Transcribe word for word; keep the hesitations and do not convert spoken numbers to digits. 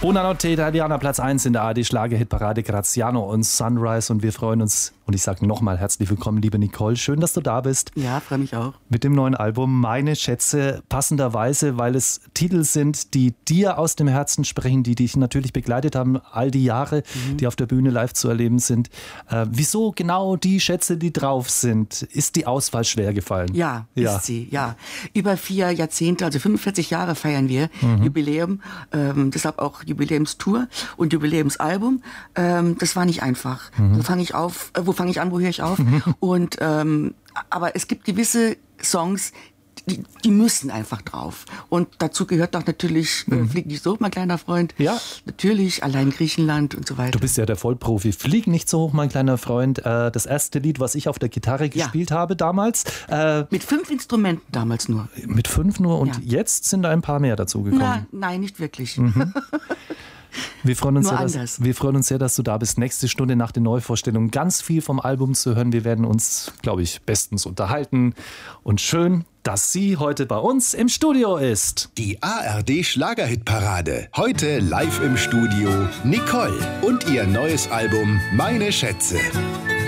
Buonanotte Italiana, Platz eins in der A R D-Schlager-Hitparade, Graziano und Sunrise. Und wir freuen uns, und ich sage nochmal herzlich willkommen, liebe Nicole. Schön, dass du da bist. Ja, freue mich auch. Mit dem neuen Album Meine Schätze, passenderweise, weil es Titel sind, die dir aus dem Herzen sprechen, die dich natürlich begleitet haben, all die Jahre, mhm. die auf der Bühne live zu erleben sind. Äh, wieso genau die Schätze, die drauf sind? Ist die Auswahl schwer gefallen? Ja, ja. ist sie, ja. Über vier Jahrzehnte, also fünfundvierzig Jahre feiern wir, mhm. Jubiläum, ähm, deshalb auch Jubiläumstour und Jubiläumsalbum. Ähm, das war nicht einfach. Mhm. Wo fange ich auf, äh, wo fange ich an, wo höre ich auf? Mhm. Und, ähm, aber es gibt gewisse Songs, Die, die müssen einfach drauf. Und dazu gehört doch natürlich mhm. äh, Flieg nicht so hoch, mein kleiner Freund. Ja. Natürlich, allein Griechenland und so weiter. Du bist ja der Vollprofi. Flieg nicht so hoch, mein kleiner Freund. Äh, das erste Lied, was ich auf der Gitarre ja. gespielt habe damals. Äh, mit fünf Instrumenten damals nur. Mit fünf nur und ja. jetzt sind da ein paar mehr dazugekommen. Na, nein, nicht wirklich. Mhm. Wir freuen, uns Nur sehr, dass, wir freuen uns sehr, dass du da bist. Nächste Stunde nach den Neuvorstellungen ganz viel vom Album zu hören. Wir werden uns, glaube ich, bestens unterhalten. Und schön, dass sie heute bei uns im Studio ist. Die A R D-Schlager-Hitparade. Heute live im Studio Nicole und ihr neues Album Meine Schätze.